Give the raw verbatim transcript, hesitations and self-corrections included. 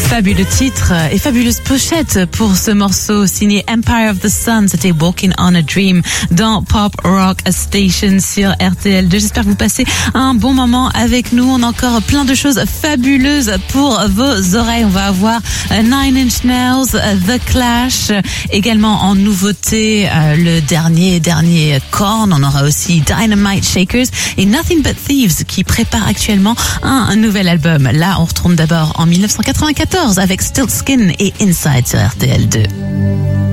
Fabuleux titre et fabuleuse pochette pour ce morceau signé Empire of the Sun. C'était Walking on a Dream dans Pop Rock Station sur R T L deux. J'espère que vous passez un bon moment avec nous. On a encore plein de choses fabuleuses pour vos oreilles. On va avoir Nine Inch Nails, The Clash, également en nouveauté le dernier dernier Korn. On aura aussi Dynamite Shakers et Nothing But Thieves qui prépare actuellement un, un nouvel album. Là, on retourne d'abord en dix-neuf cent quatre-vingt-quatorze avec Still Skin et Inside sur R T L deux.